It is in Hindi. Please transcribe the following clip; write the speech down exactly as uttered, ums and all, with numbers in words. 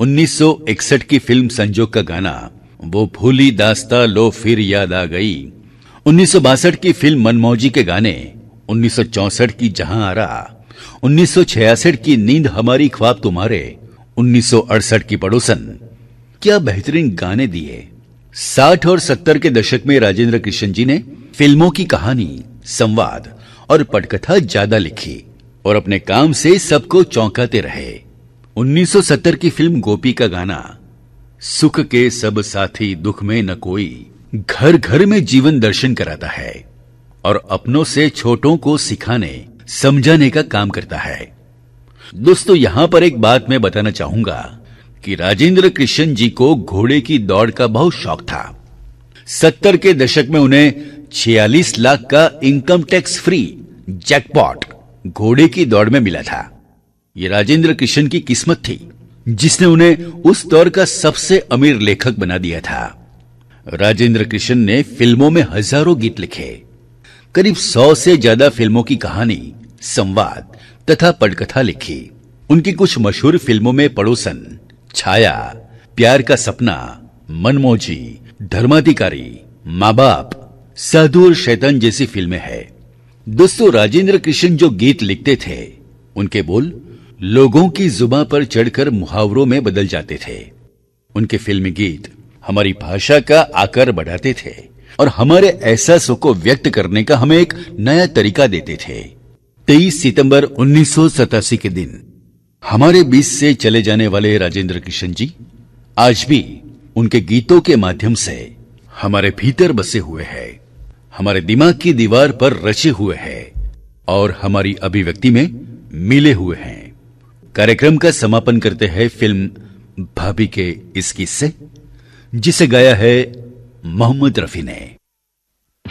उन्नीस सौ इकसठ की फिल्म संजोग का गाना वो भूली दास्ता लो फिर याद आ गई। उन्नीस सौ बासठ की फिल्म मनमौजी के गाने, उन्नीस सौ चौसठ की जहां आरा, उन्नीस सौ छियासठ की नींद हमारी ख्वाब तुम्हारे, उन्नीस सौ अड़सठ की पड़ोसन। क्या बेहतरीन गाने दिए। साठ और सत्तर के दशक में राजेंद्र कृष्ण जी ने फिल्मों की कहानी, संवाद और पटकथा ज्यादा लिखी और अपने काम से सबको चौंकाते रहे। उन्नीस सौ सत्तर की फिल्म गोपी का गाना, सुख के सब साथी दुख में न कोई, घर घर में जीवन दर्शन कराता है और अपनों से छोटों को सिखाने समझाने का काम करता है। दोस्तों, यहां पर एक बात मैं बताना चाहूंगा कि राजेंद्र कृष्ण जी को घोड़े की दौड़ का बहुत शौक था। सत्तर के दशक में उन्हें छियालीस लाख का इनकम टैक्स फ्री जैकपॉट घोड़े की दौड़ में मिला था। ये राजेंद्र कृष्ण की किस्मत थी जिसने उन्हें उस दौर का सबसे अमीर लेखक बना दिया था। राजेंद्र कृष्ण ने फिल्मों में हजारों गीत लिखे, करीब सौ से ज्यादा फिल्मों की कहानी, संवाद तथा पटकथा लिखी। उनकी कुछ मशहूर फिल्मों में पड़ोसन, छाया, प्यार का सपना, मनमौजी, धर्माधिकारी, माँ बाप, साधु और शैतान जैसी फिल्में हैं। दोस्तों, राजेंद्र कृष्ण जो गीत लिखते थे उनके बोल लोगों की जुबान पर चढ़कर मुहावरों में बदल जाते थे। उनके फिल्मी गीत हमारी भाषा का आकार बढ़ाते थे और हमारे एहसासों को व्यक्त करने का हमें एक नया तरीका देते थे। तेईस सितंबर उन्नीस सौ सतासी के दिन हमारे बीच से चले जाने वाले राजेंद्र कृष्ण जी आज भी उनके गीतों के माध्यम से हमारे भीतर बसे हुए हैं, हमारे दिमाग की दीवार पर रचे हुए हैं और हमारी अभिव्यक्ति में मिले हुए हैं। कार्यक्रम का समापन करते हैं फिल्म भाभी के इस किस्से, जिसे गाया है मोहम्मद रफी ने।